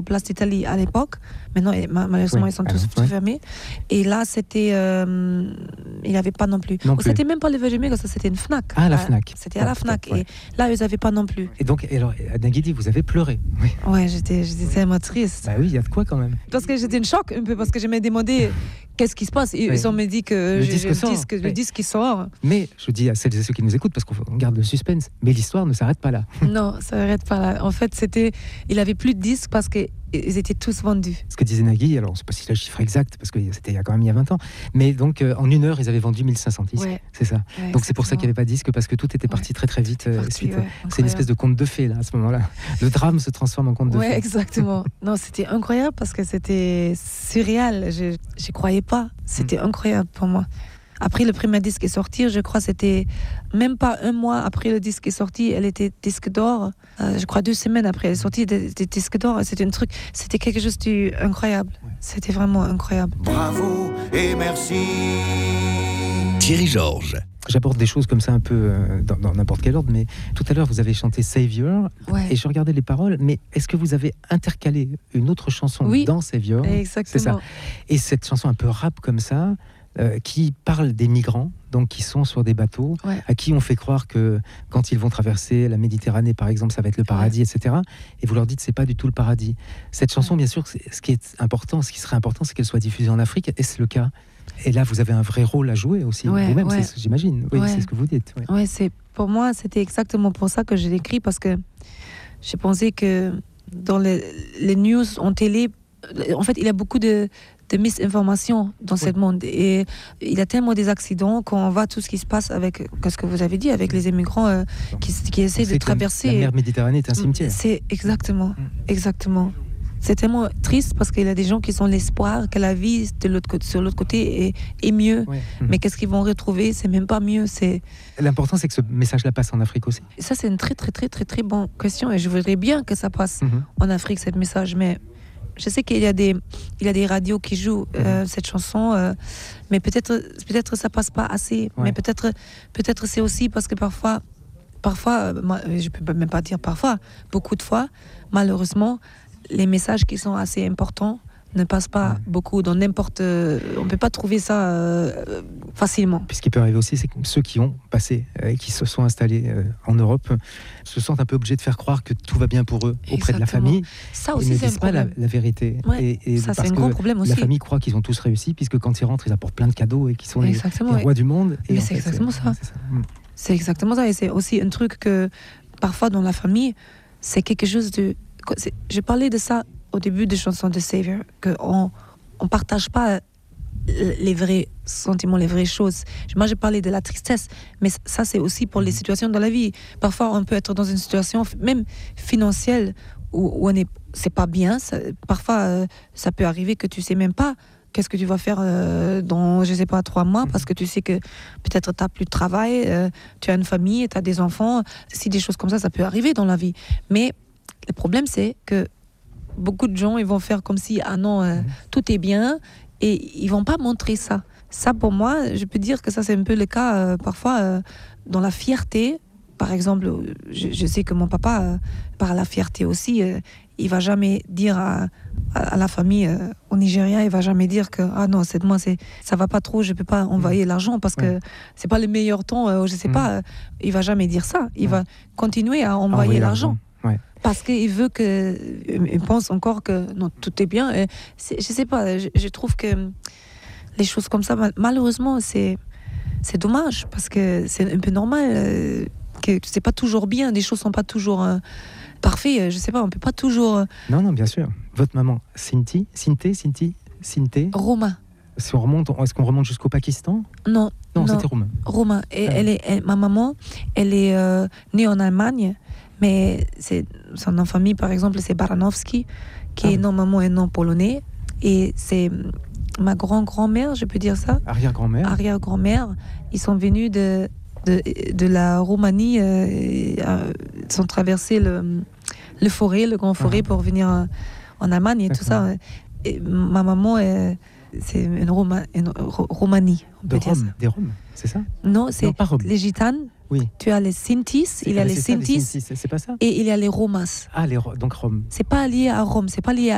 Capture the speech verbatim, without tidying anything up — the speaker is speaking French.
Place d'Italie à l'époque. Maintenant, malheureusement, oui, ils sont tous, alors, tous ouais. fermés. Et là, c'était, euh, il n'y avait pas non plus. Non oh, plus. C'était même pas le Virgin Megastore, ça c'était une Fnac. Ah, la Fnac. C'était à la Fnac. Ouais. Et là, ils n'avaient pas non plus. Et donc, alors, Nagidi, vous avez pleuré. Oui. Ouais, j'étais, j'étais tellement triste. Bah oui, il y a de quoi quand même. Parce que j'étais en choc un peu, parce que je me demandais qu'est-ce qui se passe. Ils, oui. ils ont me dit que le j'ai, disque, le sort. disque, oui. le disque qui sort. Mais je dis à celles et ceux qui nous écoutent, parce qu'on garde le suspense, mais l'histoire ne s'arrête pas là. Non, ça s'arrête pas là. En fait, c'était, il avait plus de disques parce que ils étaient tous vendus. Ce que disait Nagui, alors on ne sait pas si c'est le chiffre exact, parce que c'était il y a quand même il y a vingt ans, mais donc euh, en une heure, ils avaient vendu mille cinq cents disques, ouais. c'est ça. Ouais, donc c'est pour ça qu'il n'y avait pas de disque, parce que tout était parti ouais. très très vite. Euh, parti, suite, ouais, c'est une espèce de conte de fées, là, à ce moment-là. Le drame se transforme en conte de ouais, fées. Oui, exactement. Non, c'était incroyable, parce que c'était surréal. Je n'y croyais pas. C'était mmh. incroyable pour moi. Après le premier disque est sorti, je crois que c'était même pas un mois après le disque est sorti, elle était disque d'or. Euh, je crois deux semaines après elle est sortie, des, des disques d'or. C'était un truc, c'était quelque chose d'incroyable. Ouais. C'était vraiment incroyable. Bravo et merci. Thierry Georges. J'aborde des choses comme ça un peu euh, dans, dans n'importe quel ordre, mais tout à l'heure vous avez chanté Savior ouais. et je regardais les paroles, mais est-ce que vous avez intercalé une autre chanson oui. dans Savior ? Exactement. C'est ça. Et cette chanson un peu rap comme ça, Euh, qui parlent des migrants, donc qui sont sur des bateaux, ouais. à qui on fait croire que quand ils vont traverser la Méditerranée, par exemple, ça va être le paradis, ouais. et cetera. Et vous leur dites c'est pas du tout le paradis. Cette chanson, ouais. bien sûr, ce qui est important, ce qui serait important, c'est qu'elle soit diffusée en Afrique. Est-ce le cas ? Et là, vous avez un vrai rôle à jouer aussi, ouais, vous-même, ouais. c'est, j'imagine. Oui, ouais. c'est ce que vous dites. Ouais. Ouais, c'est pour moi, c'était exactement pour ça que j'ai écrit, parce que j'ai pensé que dans les, les news en télé, en fait, il y a beaucoup de de misinformation dans oui. ce monde, et il y a tellement des accidents qu'on voit tout ce qui se passe avec, qu'est-ce que vous avez dit, avec les immigrants euh, qui, qui essaient de traverser. La mer Méditerranée est un cimetière. C'est exactement, exactement. C'est tellement triste, parce qu'il y a des gens qui sont l'espoir que la vie de l'autre côté, sur l'autre côté est, est mieux. Oui. Mais mmh. qu'est-ce qu'ils vont retrouver ? C'est même pas mieux. C'est... L'important, c'est que ce message-là passe en Afrique aussi. Ça, c'est une très, très, très, très, très bonne question, et je voudrais bien que ça passe mmh. en Afrique, ce message, mais je sais qu'il y a des, il y a des radios qui jouent euh, mmh. cette chanson, euh, mais peut-être, peut-être ça passe pas assez. Ouais. Mais peut-être, peut-être c'est aussi parce que parfois, parfois, euh, je peux même pas dire parfois, beaucoup de fois, malheureusement, les messages qui sont assez importants ne passent pas mmh. beaucoup dans n'importe. Euh, on ne peut pas trouver ça euh, facilement. Puis ce qui peut arriver aussi, c'est que ceux qui ont passé et euh, qui se sont installés euh, en Europe se sentent un peu obligés de faire croire que tout va bien pour eux auprès Exactement. de la famille. Ça aussi, ils ne c'est disent un pas la, problème. la vérité. Ouais, et, et ça, parce c'est un que gros problème aussi. La famille croit qu'ils ont tous réussi, puisque quand ils rentrent, ils apportent plein de cadeaux et qu'ils sont les, les rois du monde. Et Mais c'est fait, exactement c'est, ça. C'est, ça. Mmh. c'est exactement ça. Et c'est aussi un truc que, parfois, dans la famille, c'est quelque chose de... C'est, je parlais de ça au début des chansons de Savior, qu'on on ne partage pas les vrais sentiments, les vraies choses. Moi, je parlais de la tristesse, mais ça, c'est aussi pour les situations dans la vie. Parfois, on peut être dans une situation, même financière, où, où on est, c'est pas bien. Ça, parfois, euh, ça peut arriver que tu sais même pas qu'est-ce que tu vas faire euh, dans, je sais pas, trois mois, parce que tu sais que peut-être tu n'as plus de travail, euh, tu as une famille, tu as des enfants. Si des choses comme ça, ça peut arriver dans la vie. Mais le problème, c'est que beaucoup de gens, ils vont faire comme si, ah non, euh, tout est bien, et ils vont pas montrer ça. Ça, pour moi, je peux dire que ça, c'est un peu le cas, euh, parfois, euh, dans la fierté. Par exemple, je, je sais que mon papa, euh, par la fierté aussi, euh, il va jamais dire à, à, à la famille euh, au Nigeria, il va jamais dire que, ah non, c'est, moi, c'est, ça va pas trop, je peux pas envoyer mmh. l'argent, parce que ouais. c'est pas le meilleur temps, euh, je sais mmh. pas, euh, il va jamais dire ça. Il ouais. va continuer à envoyer, envoyer l'argent. l'argent. Ouais. Parce qu'il veut que, il pense encore que non, tout est bien. Et c'est, je sais pas, je, je trouve que les choses comme ça, malheureusement, c'est, c'est dommage, parce que c'est un peu normal euh, que c'est pas toujours bien, les choses sont pas toujours euh, parfaites. Je sais pas, on peut pas toujours. Euh... Non, non, bien sûr. Votre maman, Cinti, Cinté, Cinti, Cinté. Roma. Si on remonte, est-ce qu'on remonte jusqu'au Pakistan ? Non. Non, non. c'était Roma. Roma. Et ah. elle est, elle, ma maman, elle est euh, née en Allemagne. Mais c'est, son nom de famille, par exemple, c'est Baranowski, qui ah, est normalement un nom polonais. Et c'est ma grand-grand-mère, je peux dire ça. Arrière-grand-mère. Arrière-grand-mère. Ils sont venus de, de, de la Roumanie. Euh, euh, ils sont traversés le, le forêt, le grand forêt, ah. pour venir en, en Allemagne et D'accord. tout ça. Et ma maman, euh, c'est une, Roma, une Roumanie, on peut de dire Rome, ça. Des Roms, c'est ça ? Non, c'est non, pas Rome. Les Gitanes. Oui. Tu as les Sintis, c'est, il y a les Sintis, c'est, c'est pas ça ? Et il y a les Romas. Ah, les, donc Rome. C'est pas lié à Rome, c'est pas lié à